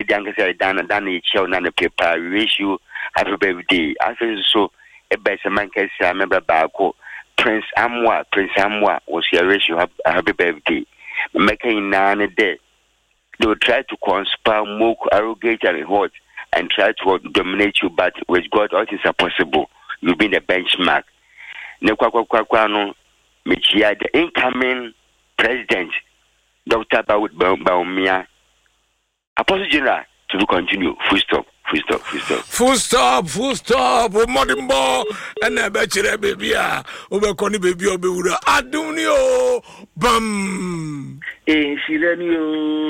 Janka said, Dan each show, none of paper, we wish you happy birthday. I feel so a better man can say, I remember Bako, Prince Amwa was your wish you happy birthday. Making none a day. They will try to conspire, mock, arrogate, and hurt, and try to dominate you, but with God, all things are possible. You've been the benchmark. Nekwakwano, Michia, the incoming president, Dr. Baumia, Apostle General, to continue. Full stop. Modimbo, and a bachelor baby, over Connie baby, Obura, Adunio, bam. Silenio,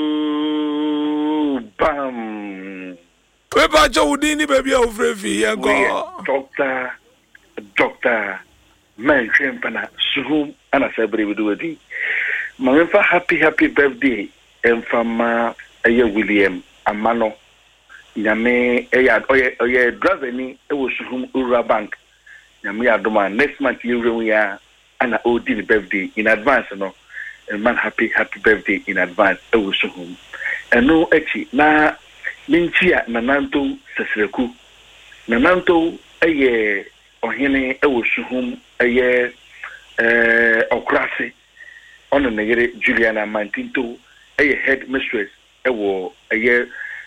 bam. Peppa Jodini baby of Revi, and go. Doctor, man, Champana, Suhum, and I said, we do it. Mamma, happy birthday, and from William Amano. Yame, oye, driver me, it was Suhum Ura Bank. Yame Adoma, next month, we are an old birthday in advance, no. And man, happy birthday in advance, it was Suhum. And no, actually, na Minchia, Nananto, Sasreku, Nananto, Ohene Ewusuhum aye okrase on the negere Juliana Mantinto aye head mistress ewo aye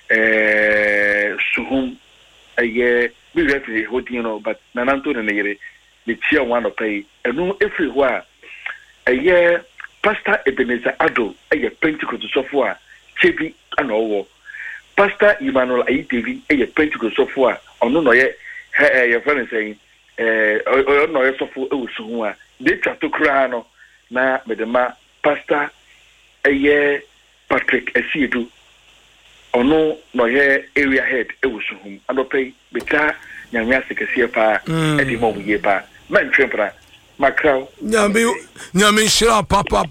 suhum aye be referee hodino but nananto the negere the chair one of pay enu everywhere aye Pastor Ebenezer Ado aye Pentecost software chebi anowo Pastor Emmanuel Ayidevi aye Pentecost software ono no ye your friend saying no yesofo ewusuhu a de twato kra no na medema Pastor Patrick Esiedu ono no ye area head ewusuhu adopay beta nyamya sekese pa edi mo ye pa man twempra makraw nyame shira papa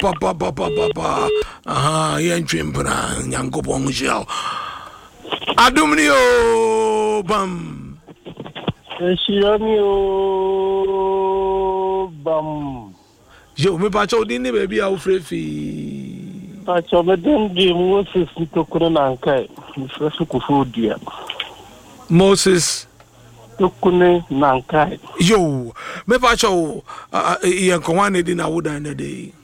aha yen twempra nyankopon shira adumnio bam Shirami bam. Yo, me pacho dini baby a ufrefi. Pacho medem di Moses tokuna nankai. Mfresu kufudia. Moses tokune nankai. Yo, me pacho yanko wane di na wuda na day.